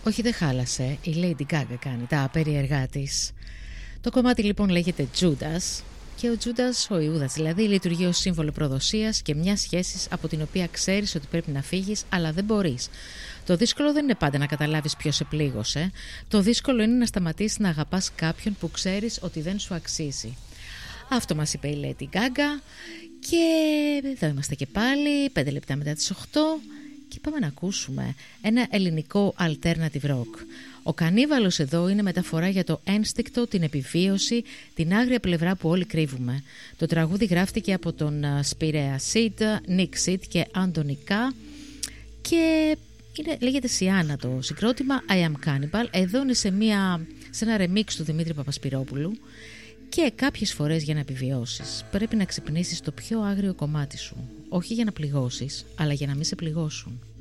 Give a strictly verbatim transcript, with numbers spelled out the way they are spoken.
Όχι, δεν χάλασε. Η Lady Gaga κάνει τα περίεργά της. Το κομμάτι λοιπόν λέγεται Judas και ο Judas, ο Ιούδας δηλαδή, λειτουργεί ως σύμβολο προδοσίας και μιας σχέσης από την οποία ξέρεις ότι πρέπει να φύγεις αλλά δεν μπορείς. Το δύσκολο δεν είναι πάντα να καταλάβεις ποιος σε πλήγωσε. Το δύσκολο είναι να σταματήσεις να αγαπάς κάποιον που ξέρεις ότι δεν σου αξίζει. Αυτό μας είπε η Lady Gaga και εδώ είμαστε και πάλι, πέντε λεπτά μετά τις οκτώ και πάμε να ακούσουμε ένα ελληνικό alternative rock. Ο Κανίβαλος εδώ είναι μεταφορά για το ένστικτο, την επιβίωση, την άγρια πλευρά που όλοι κρύβουμε. Το τραγούδι γράφτηκε από τον Σπυρέα Σιτ, Νίκ Σιτ και Άντωνη Κά και είναι, λέγεται Σιάννα το συγκρότημα, I Am Cannibal. Εδώ είναι σε, μια, σε ένα remix του Δημήτρη Παπασπυρόπουλου και κάποιες φορές για να επιβιώσεις πρέπει να ξυπνήσεις το πιο άγριο κομμάτι σου. Όχι για να πληγώσεις, αλλά για να μην σε πληγώσουν.